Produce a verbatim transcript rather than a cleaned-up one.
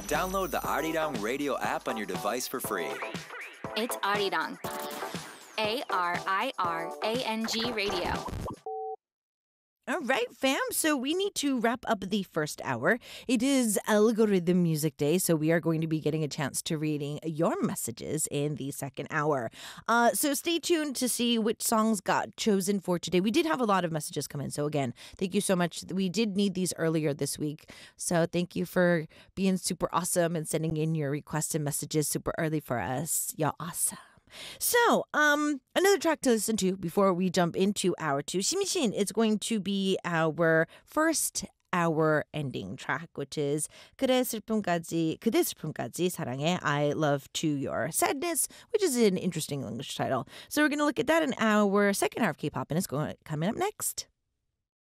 Download the Arirang Radio app on your device for free. It's Arirang. A R I R A N G Radio. All right, fam. So we need to wrap up the first hour. It is Algorithm Music Day, so we are going to be getting a chance to reading your messages in the second hour. Uh, so stay tuned to see which songs got chosen for today. We did have a lot of messages come in, so again, thank you so much. We did need these earlier this week, so thank you for being super awesome and sending in your requests and messages super early for us. Y'all awesome. So, um, another track to listen to before we jump into hour two. Shimishin is going to be our first hour ending track, which is 그대 슬픔까지, 그대 슬픔까지 사랑해, I love to your sadness, which is an interesting English title. So we're going to look at that in our second hour of K-pop, and it's going coming up next.